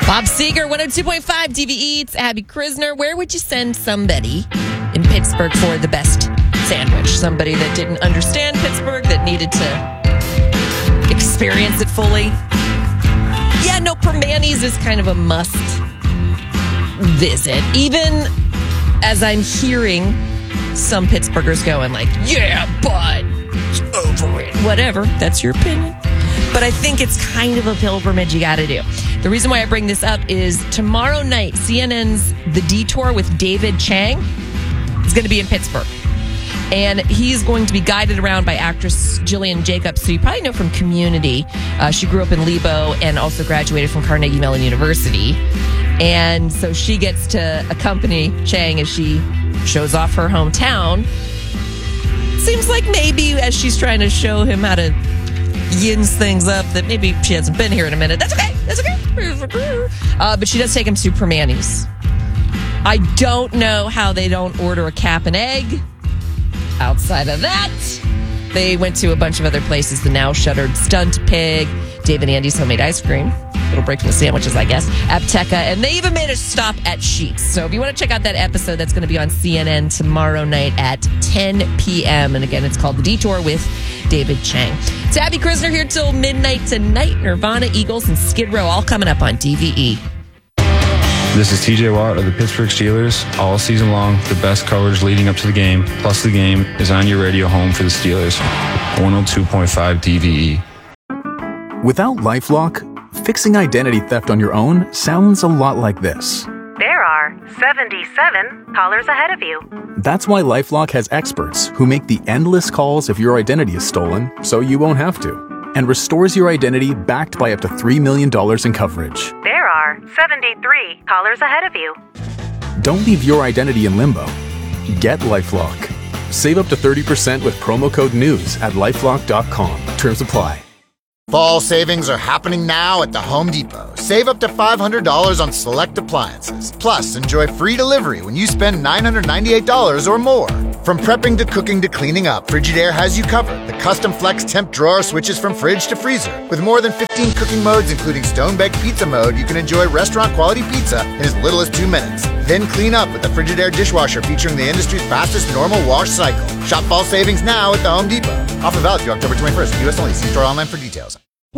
Bob Seger, 102.5 DVE. It's Abby Krisner. Where would you send somebody in Pittsburgh for the best sandwich? Somebody that didn't understand Pittsburgh, that needed to experience it fully. Yeah, no, Permanis is kind of a must visit. Even as I'm hearing some Pittsburghers going like, yeah, but it's over it. Whatever, that's your opinion. But I think it's kind of a pilgrimage you got to do. The reason why I bring this up is tomorrow night, CNN's The Detour with David Chang is going to be in Pittsburgh. And he's going to be guided around by actress Jillian Jacobs, who you probably know from Community. She grew up in Lebo and also graduated from Carnegie Mellon University. And so she gets to accompany Chang as she shows off her hometown. Seems like maybe as she's trying to show him how to yins things up, that maybe she hasn't been here in a minute. That's okay. But she does take him to Permanis. I don't know how they don't order a cap and egg. Outside of that, they went to a bunch of other places. The now shuttered Stunt Pig, Dave and Andy's Homemade Ice Cream, little break from the sandwiches, I guess, Apteca, and they even made a stop at Sheetz. So if you want to check out that episode, that's going to be on CNN tomorrow night at 10 p.m. And again, it's called The Detour with David Chang. It's Abby Krisner here till midnight tonight. Nirvana, Eagles, and Skid Row all coming up on DVE. This is TJ Watt of the Pittsburgh Steelers. All season long, the best coverage leading up to the game, plus the game, is on your radio home for the Steelers. 102.5 DVE. Without LifeLock, fixing identity theft on your own sounds a lot like this. There are 77 callers ahead of you. That's why LifeLock has experts who make the endless calls if your identity is stolen, so you won't have to, and restores your identity backed by up to $3 million in coverage. There are 73 callers ahead of you. Don't leave your identity in limbo. Get LifeLock. Save up to 30% with promo code NEWS at LifeLock.com. Terms apply. Fall savings are happening now at the Home Depot. Save up to $500 on select appliances. Plus, enjoy free delivery when you spend $998 or more. From prepping to cooking to cleaning up, Frigidaire has you covered. The custom flex temp drawer switches from fridge to freezer. With more than 15 cooking modes, including stone-baked pizza mode, you can enjoy restaurant-quality pizza in as little as 2 minutes. Then clean up with the Frigidaire dishwasher featuring the industry's fastest normal wash cycle. Shop fall savings now at the Home Depot. Offer valid through October 21st. U.S. only. See store online for details.